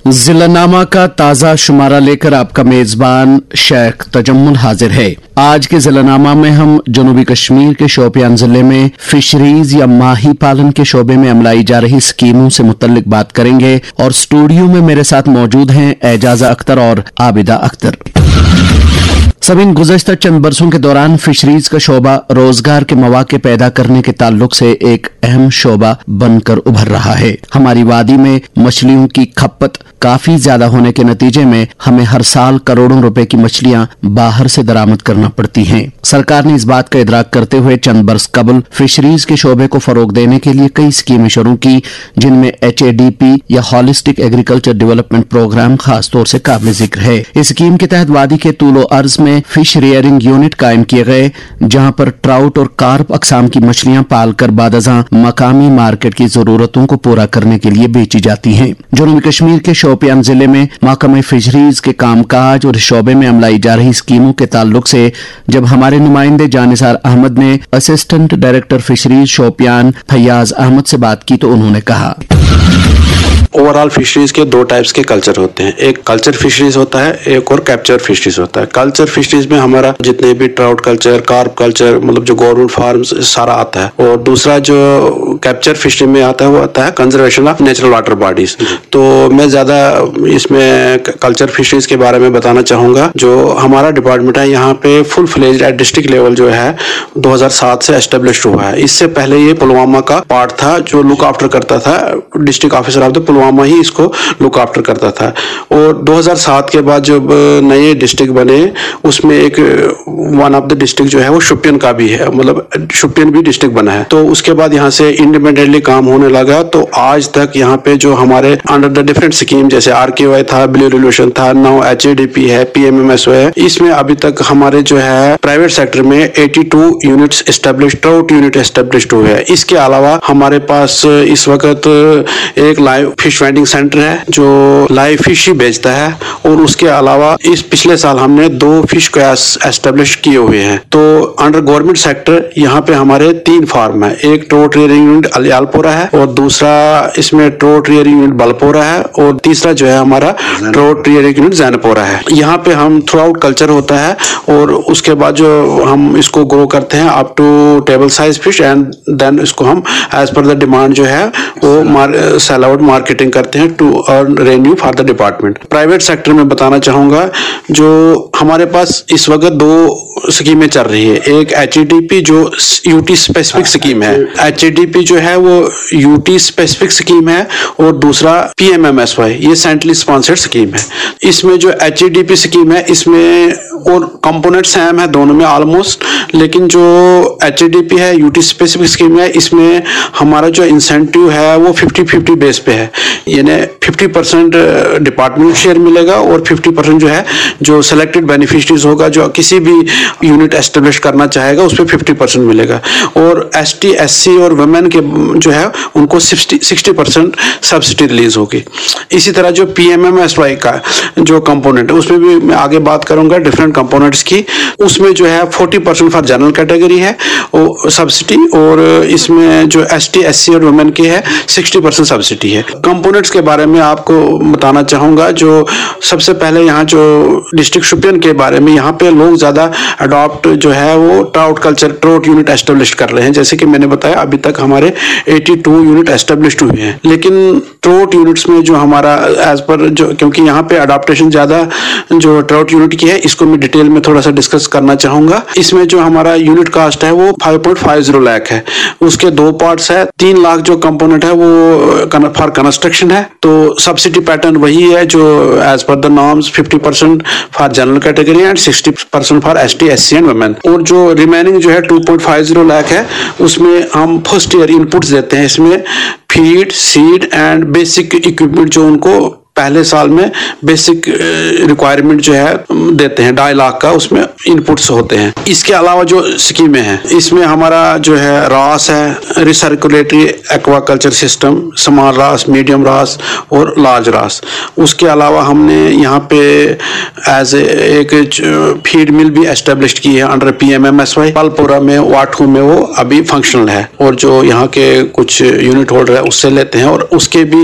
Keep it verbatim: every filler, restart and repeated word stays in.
जिलानामा का ताजा शुमारा लेकर आपका मेजबान शेख तजम्मुल हाजिर है। आज के जिलानामा में हम जनूबी कश्मीर के शोपियान जिले में फिशरीज या माही पालन के शोबे में अमलाई जा रही स्कीमों से मुतल्लिक बात करेंगे और स्टूडियो में मेरे साथ मौजूद हैं एजाजा अख्तर और आबिदा अख्तर। सब इन गुज़श्ता चंद बरसों के दौरान फिशरीज का शोबा रोजगार के मौके पैदा करने के ताल्लुक से एक अहम शोबा बनकर उभर रहा है। हमारी वादी में मछलियों की खपत काफी ज्यादा होने के नतीजे में हमें हर साल करोड़ों रुपए की मछलियां बाहर से दरामद करना पड़ती हैं। सरकार ने इस बात का इदराक करते हुए चंद बरस कबल फिशरीज के शोबे को फरोग देने के लिए कई स्कीमें शुरू की, जिनमें एच ए डी पी या हॉलिस्टिक एग्रीकल्चर डेवलपमेंट प्रोग्राम खास तौर से काबिल जिक्र है। इस स्कीम के तहत वादी के तूलो अर्ज में फिश रियरिंग यूनिट कायम किए गए, जहां पर ट्राउट और कार्प अकसाम की मछलियां पालकर बादजा मकामी मार्केट की जरूरतों को पूरा करने के लिए बेची जाती हैं। जनूबी कश्मीर के शोपियान जिले में महकमा फिशरीज के कामकाज और शोबे में अमलाई जा रही स्कीमों के ताल्लुक से जब हमारे नुमाइंदे जानिसार अहमद ने assistant director fisheries Shopian Faiyaz Ahmad से बात की तो उन्होंने कहा, ओवरऑल फिशरीज के दो टाइप्स के कल्चर होते हैं। एक कल्चर फिशरीज होता है, एक और कैप्चर फिशरीज होता है। कल्चर फिशरीज में हमारा जितने भी ट्राउट कल्चर, कार्प कल्चर, मतलब जो गवर्नमेंट फार्म्स सारा आता है। और दूसरा जो कैप्चर फिशरी में आता है वो आता है conservation of natural water bodies. तो मैं ज्यादा इसमें कल्चर फिशरीज के बारे में बताना चाहूंगा। जो हमारा डिपार्टमेंट है यहाँ पे full fledged at district level जो है दो हज़ार सात से एस्टेब्लिश हुआ है। इससे पहले ये पुलवामा का पार्ट था, जो लुक आफ्टर करता था district officer of the Pulwama ही इसको लुक आफ्टर करता था। और दो हज़ार सात के बाद जब नए डिस्ट्रिक्ट बने उसमें एक वन ऑफ द डिस्ट्रिक्ट जो है वो शोपियन का भी है, मतलब शोपियन भी डिस्ट्रिक्ट बना है। तो उसके बाद यहाँ से इंडिपेंडेंटली काम होने लगा। तो आज तक यहाँ पे जो हमारे अंडर द डिफरेंट स्कीम जैसे आर के वाई था, ब्लू रेवोल्यूशन था, now H A D P है, P M M S O है, इसमें अभी तक हमारे जो है प्राइवेट सेक्टर में बयासी units establish, trout unit establish हुए हैं। इसके अलावा हमारे पास इस वक्त एक लाइव फिश वेंडिंग सेंटर है जो लाइव फिश ही बेचता है। और उसके अलावा इस पिछले साल हमने दो फिश क्यास एस्टेब्लिश किए हुए हैं। तो अंडर गवर्नमेंट सेक्टर यहाँ पे हमारे तीन फार्म है। एक ट्रोट रियरिंग यूनिट अलियालपोरा है, और दूसरा इसमें ट्रोट रियरिंग यूनिट बलपोरा है, और तीसरा जो है हमारा ट्रोट रियरिंग यूनिट जैनपोरा है। यहाँ पे हम थ्रू आउट कल्चर होता है, और उसके बाद जो हम इसको ग्रो करते हैं up to table size fish, and then इसको हम एज पर द डिमांड जो है वो सेल आउट मार्केटिंग करते हैं to earn revenue for the department. Private sector में बताना चाहूंगा, जो हमारे पास इस वक्त दो स्कीमें चल रही है। एक एच ए डी पी जो यूटी स्पेसिफिक स्कीम है, एच ए डी पी जो है वो यूटी स्पेसिफिक स्कीम है, और दूसरा P M M S Y, ये सेंट्रली स्पॉन्सर्ड स्कीम है। इसमें जो H A D P scheme है इसमें और कंपोनेंट सेम है दोनों में ऑलमोस्ट, लेकिन जो एच ए डी पी है यूटी स्पेसिफिक स्कीम है, इसमें हमारा जो इंसेंटिव है वो फिफ्टी फिफ्टी बेस पे है। यानी फिफ्टी परसेंट डिपार्टमेंट शेयर मिलेगा और फिफ्टी परसेंट जो है जो सिलेक्टेड बेनिफिशरीज होगा, जो किसी भी यूनिट एस्टेब्लिश करना चाहेगा उस पर फिफ्टी परसेंट मिलेगा। और एस टी एस सी और वुमेन के जो है उनको सिक्सटी परसेंट सब्सिडी रिलीज होगी। इसी तरह जो P M M S Y का जो कंपोनेंट है उसमें भी मैं आगे बात करूंगा डिफरेंट कंपोनेंट्स की। उसमें जो है forty percent for general category है वो सब्सिडी, और इसमें जो एस टी एस सी और वुमेन की है सिक्सटी परसेंट सब्सिडी है। कंपोनेंट्स के बारे में आपको बताना चाहूंगा, जो सबसे पहले यहाँ जो डिस्ट्रिक्ट शोपियन के बारे में, यहाँ पे लोग ज्यादा अडॉप्ट जो है वो trout culture trout unit establish कर रहे हैं। जैसे कि मैंने बताया अभी तक हमारे बयासी यूनिट एस्टेब्लिश हुए हैं, लेकिन ट्राउट यूनिट्स में जो हमारा एज पर जो, क्योंकि यहाँ पे अडॉप्टेशन ज्यादा जो ट्राउट यूनिट की है, इसको मैं डिटेल में थोड़ा सा डिस्कस करना चाहूंगा। इसमें जो हमारा यूनिट कास्ट है वो five point five zero lakh है। उसके दो पार्ट्स है। तीन लाख जो कंपोनेंट है वो फॉर कंस्ट्रक्शन है। तो सब्सिडी पैटर्न वही है जो as per the norms fifty percent for general category and sixty percent for S T S C and women. और जो रिमेनिंग जो है two point five zero lakh है, उसमें हम फर्स्ट ईयर इनपुट्स देते हैं। इसमें feed, seed and basic equipment जो उनको पहले साल में बेसिक रिक्वायरमेंट जो है देते हैं, ढाई लाख का उसमें इनपुट्स होते हैं। इसके अलावा जो स्कीमें हैं इसमें हमारा जो है रास है, रिसर्कुलेटरी एक्वाकल्चर सिस्टम, स्मॉल रास, मीडियम रास और लार्ज रास। उसके अलावा हमने यहाँ पे एज एक फीड मिल भी एस्टेब्लिश की है under P M M S Y. पलपोरा में, वाटू में वो अभी फंक्शनल है, और जो यहाँ के कुछ यूनिट होल्डर है उससे लेते हैं। और उसके भी